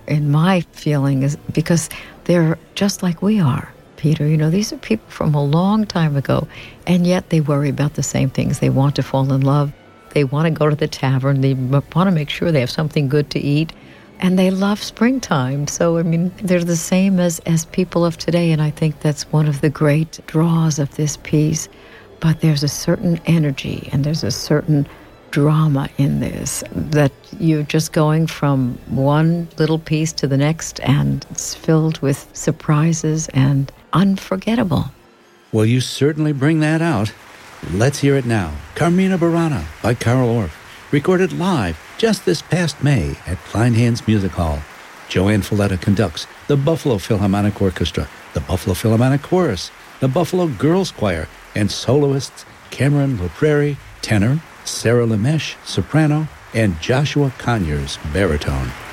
in my feeling, is because they're just like we are, Peter. You know, these are people from a long time ago, and yet they worry about the same things. They want to fall in love. They want to go to the tavern. They want to make sure they have something good to eat. And they love springtime. So, I mean, they're the same as people of today. And I think that's one of the great draws of this piece. But there's a certain energy and there's a certain drama in this that you're just going from one little piece to the next, and it's filled with surprises and unforgettable. Well, you certainly bring that out. Let's hear it now. Carmina Burana by Carol Orff, recorded live just this past May at Kleinhans Music Hall. Joanne Folletta conducts the Buffalo Philharmonic Orchestra, the Buffalo Philharmonic Chorus, the Buffalo Girls Choir, and soloists Cameron LaPrairie, tenor, Sarah Lamesh, soprano, and Joshua Conyers, baritone.